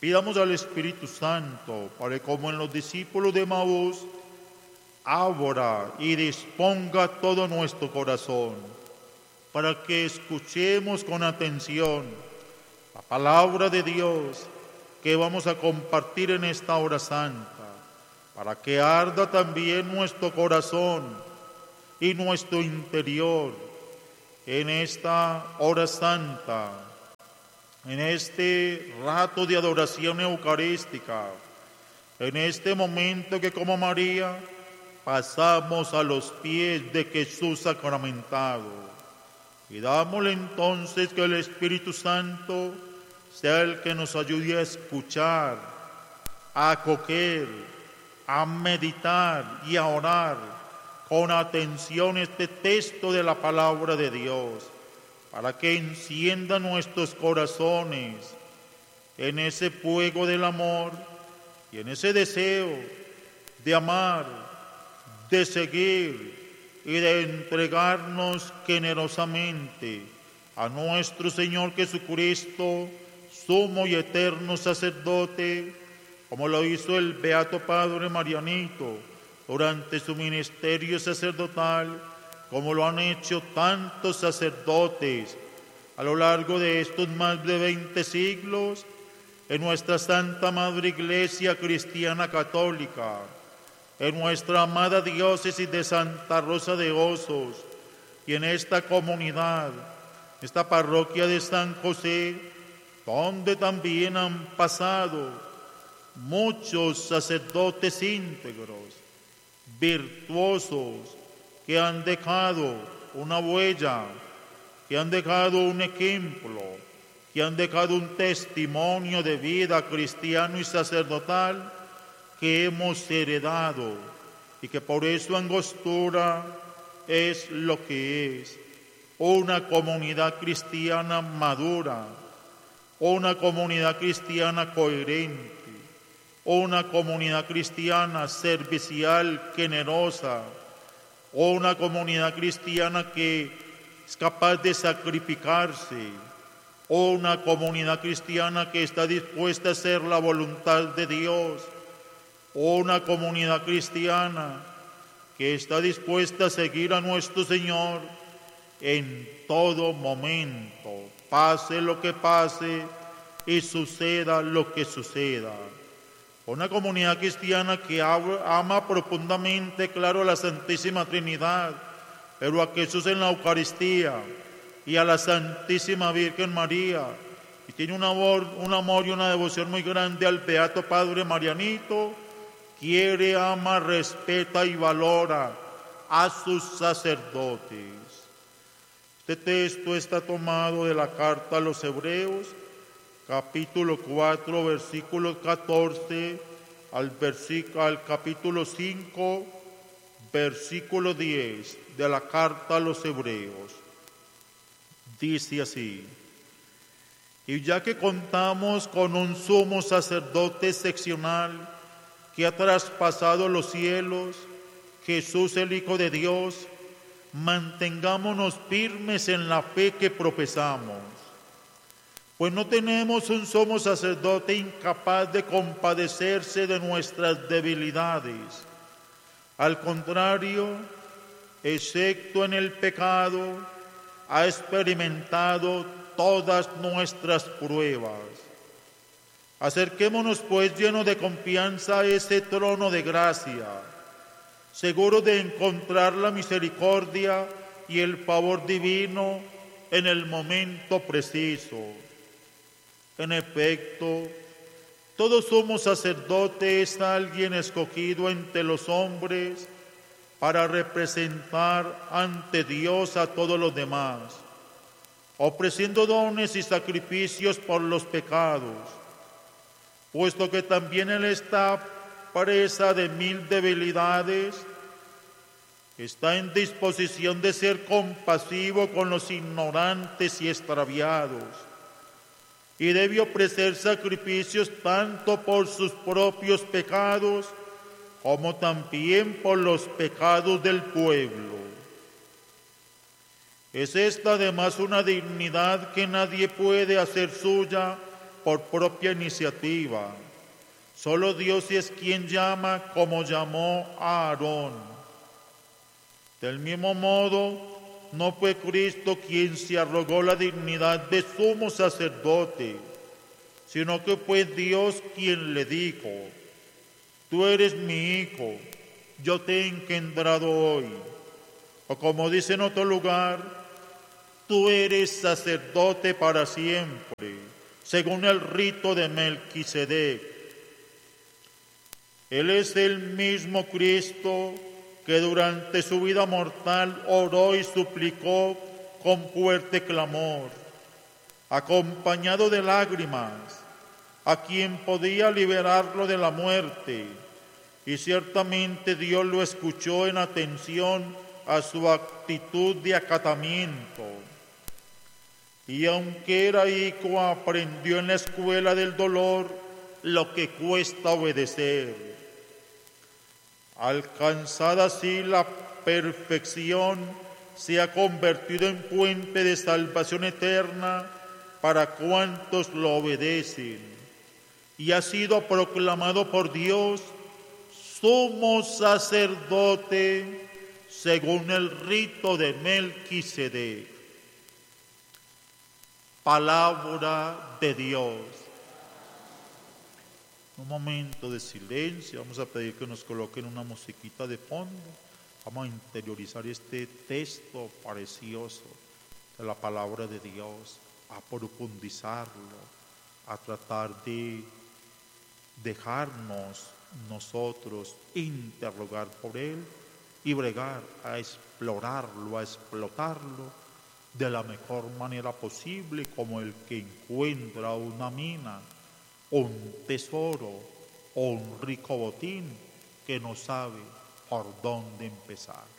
Pidamos al Espíritu Santo para que, como en los discípulos de Maús, abra y disponga todo nuestro corazón, para que escuchemos con atención la palabra de Dios que vamos a compartir en esta hora santa, para que arda también nuestro corazón y nuestro interior en esta hora santa, en este rato de adoración eucarística, en este momento que como María pasamos a los pies de Jesús sacramentado. Pidámosle entonces que el Espíritu Santo sea el que nos ayude a escuchar, a acoger, a meditar y a orar con atención este texto de la palabra de Dios, para que encienda nuestros corazones en ese fuego del amor y en ese deseo de amar, de seguir y de entregarnos generosamente a nuestro Señor Jesucristo, sumo y eterno sacerdote, como lo hizo el Beato Padre Marianito durante su ministerio sacerdotal, como lo han hecho tantos sacerdotes a lo largo de estos más de 20 siglos en nuestra Santa Madre Iglesia Cristiana Católica, en nuestra amada diócesis de Santa Rosa de Osos y en esta comunidad, esta parroquia de San José, donde también han pasado muchos sacerdotes íntegros, virtuosos, que han dejado una huella, que han dejado un ejemplo, que han dejado un testimonio de vida cristiano y sacerdotal que hemos heredado y que por eso Angostura es lo que es, una comunidad cristiana madura, una comunidad cristiana coherente, una comunidad cristiana servicial, generosa, una comunidad cristiana que es capaz de sacrificarse, una comunidad cristiana que está dispuesta a hacer la voluntad de Dios, una comunidad cristiana que está dispuesta a seguir a nuestro Señor en todo momento, pase lo que pase y suceda lo que suceda. Una comunidad cristiana que ama profundamente, claro, a la Santísima Trinidad, pero a Jesús en la Eucaristía y a la Santísima Virgen María. Y tiene un amor y una devoción muy grande al Beato Padre Marianito. Quiere, ama, respeta y valora a sus sacerdotes. Este texto está tomado de la carta a los Hebreos, capítulo 4, versículo 14 al capítulo 5, versículo 10 de la carta a los Hebreos. Dice así: y ya que contamos con un sumo sacerdote excepcional que ha traspasado los cielos, Jesús el Hijo de Dios, mantengámonos firmes en la fe que profesamos. Pues no tenemos un sumo sacerdote incapaz de compadecerse de nuestras debilidades. Al contrario, excepto en el pecado, ha experimentado todas nuestras pruebas. Acerquémonos pues llenos de confianza a ese trono de gracia, seguros de encontrar la misericordia y el favor divino en el momento preciso. En efecto, todo sumo sacerdote es alguien escogido entre los hombres para representar ante Dios a todos los demás, ofreciendo dones y sacrificios por los pecados, puesto que también Él está presa de 1000 debilidades, está en disposición de ser compasivo con los ignorantes y extraviados, y debe ofrecer sacrificios tanto por sus propios pecados como también por los pecados del pueblo. Es esta además una dignidad que nadie puede hacer suya por propia iniciativa. Solo Dios es quien llama como llamó a Aarón. Del mismo modo, no fue Cristo quien se arrogó la dignidad de sumo sacerdote, sino que fue Dios quien le dijo: tú eres mi hijo, yo te he engendrado hoy. O como dice en otro lugar, tú eres sacerdote para siempre, según el rito de Melquisedec. Él es el mismo Cristo que durante su vida mortal oró y suplicó con fuerte clamor, acompañado de lágrimas, a quien podía liberarlo de la muerte, y ciertamente Dios lo escuchó en atención a su actitud de acatamiento. Y aunque era hijo, aprendió en la escuela del dolor lo que cuesta obedecer. Alcanzada así la perfección, se ha convertido en fuente de salvación eterna para cuantos lo obedecen, y ha sido proclamado por Dios sumo sacerdote según el rito de Melquisedec. Palabra de Dios. Un momento de silencio, vamos a pedir que nos coloquen una musiquita de fondo. Vamos a interiorizar este texto precioso de la palabra de Dios, a profundizarlo, a tratar de dejarnos nosotros interrogar por él y bregar a explorarlo, a explotarlo de la mejor manera posible, como el que encuentra una mina, un tesoro o un rico botín que no sabe por dónde empezar.